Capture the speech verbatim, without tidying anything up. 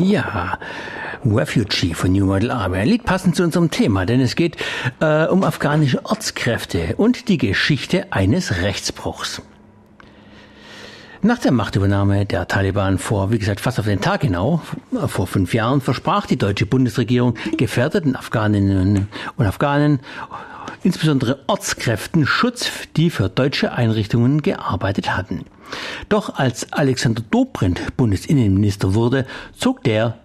Ja, Refugee von New Model Army. Ein Lied passend zu unserem Thema, denn es geht äh, um afghanische Ortskräfte und die Geschichte eines Rechtsbruchs. Nach der Machtübernahme der Taliban vor, wie gesagt, fast auf den Tag genau, vor fünf Jahren, versprach die deutsche Bundesregierung gefährdeten Afghaninnen und Afghanen, insbesondere Ortskräften, Schutz, die für deutsche Einrichtungen gearbeitet hatten. Doch als Alexander Dobrindt Bundesinnenminister wurde, zog der